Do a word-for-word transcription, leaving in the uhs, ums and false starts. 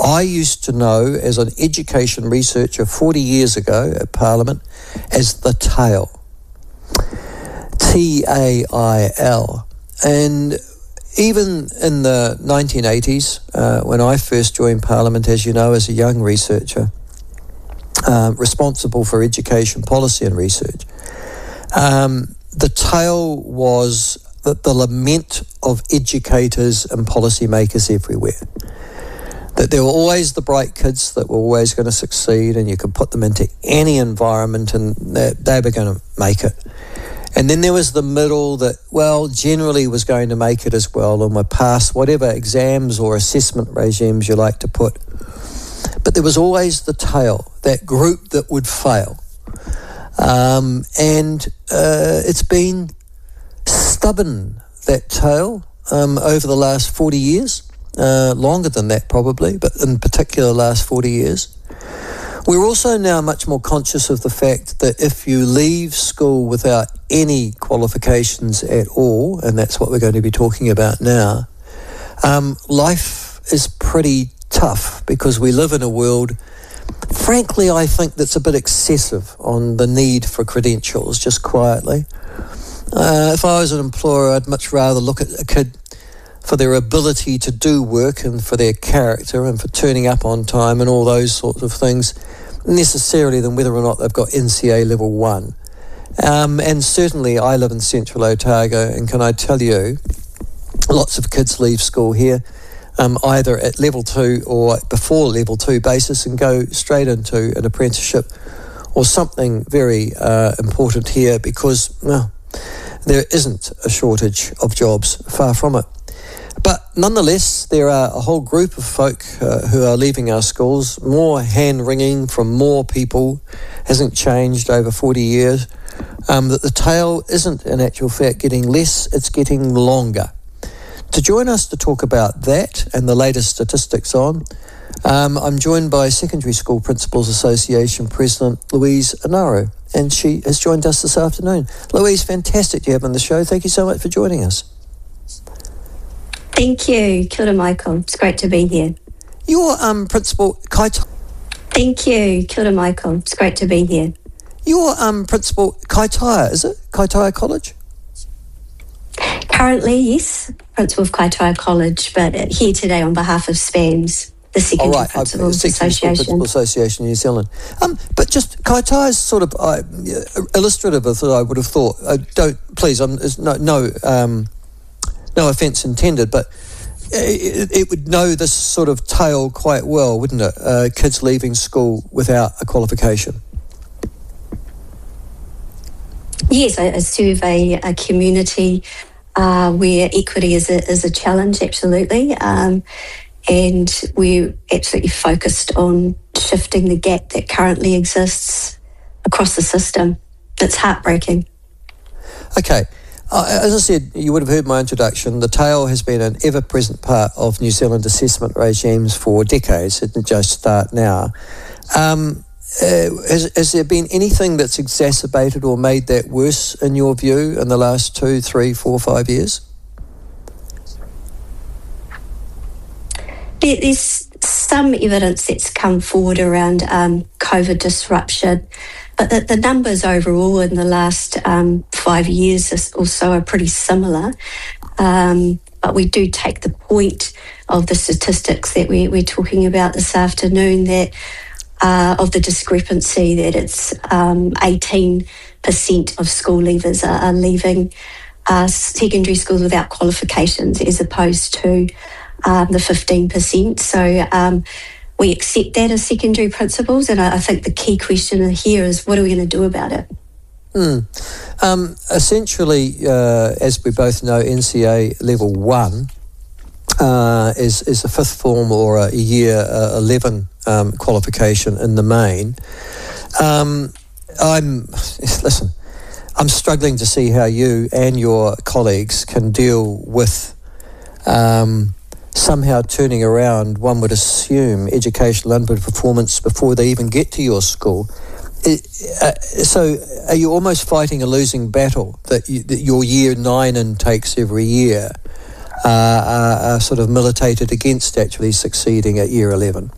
I used to know as an education researcher forty years ago at Parliament as the TAIL. T A I L. And even in the nineteen eighties, uh, when I first joined Parliament, as you know, as a young researcher, uh, responsible for education policy and research, um, the TAIL was the, the lament of educators and policymakers everywhere. That there were always the bright kids that were always going to succeed, and you could put them into any environment and they, they were going to make it. And then there was the middle that, well, generally was going to make it as well and would pass whatever exams or assessment regimes you like to put. But there was always the tail, that group that would fail. Um, and uh, it's been stubborn, that tail, um, over the last forty years, uh, longer than that probably, but in particular the last forty years. We're also now much more conscious of the fact that if you leave school without any qualifications at all, and that's what we're going to be talking about now, um, life is pretty tough because we live in a world, frankly, I think that's a bit excessive on the need for credentials, just quietly. Uh, if I was an employer, I'd much rather look at a kid for their ability to do work and for their character and for turning up on time and all those sorts of things, necessarily than whether or not they've got N C A level one. Um, and certainly I live in central Otago, and can I tell you, lots of kids leave school here um, either at level two or before level two basis and go straight into an apprenticeship or something very uh, important here because, well, there isn't a shortage of jobs, far from it. But nonetheless, there are a whole group of folk uh, who are leaving our schools. More hand-wringing from more people hasn't changed over forty years. Um, that the tail isn't, in actual fact, getting less, it's getting longer. To join us to talk about that and the latest statistics on, um, I'm joined by Secondary School Principals Association President Louise Enaro, and she has joined us this afternoon. Louise, fantastic to have on the show. Thank you so much for joining us. Thank you. Kia ora, Michael. It's great to be here. Your um, principal, Kaitaia. Thank you. Kia ora, Michael. It's great to be here. Your um, principal, Kaitaia, is it? Kaitaia College? Currently, yes. Principal of Kaitaia College, but here today on behalf of SPANZ, the Secondary oh, right. Principals uh, Association. Principal Association New Zealand. Um, but just Kaitaia is sort of uh, illustrative of what I would have thought. Uh, don't, please, um, there's no... no um, No offence intended, but it, it would know this sort of tale quite well, wouldn't it? Uh, kids leaving school without a qualification. Yes, I, I serve a, a community uh, where equity is a, is a challenge, absolutely. Um, and we're absolutely focused on shifting the gap that currently exists across the system. It's heartbreaking. Okay. Uh, as I said, you would have heard my introduction, the tail has been an ever-present part of New Zealand assessment regimes for decades. It didn't just start now. Um, uh, has, has there been anything that's exacerbated or made that worse, in your view, in the last two, three, four, five years? There, there's some evidence that's come forward around um, COVID disruption. But the, the numbers overall in the last um, five years also are pretty similar. Um, but we do take the point of the statistics that we, we're talking about this afternoon, that uh, of the discrepancy that it's um, eighteen percent of school leavers are, are leaving uh, secondary schools without qualifications as opposed to um, the fifteen percent. So um, we accept that as secondary principals, and I, I think the key question here is, what are we going to do about it? Mm. Um, essentially, uh, as we both know, N C A level one uh, is is a fifth form or a year uh, eleven um, qualification in the main. Um, I'm listen. I'm struggling to see how you and your colleagues can deal with um, somehow turning around, one would assume, educational underperformance before they even get to your school. It, uh, so are you almost fighting a losing battle that, you, that your year nine intakes every year uh, are, are sort of militated against actually succeeding at year eleven?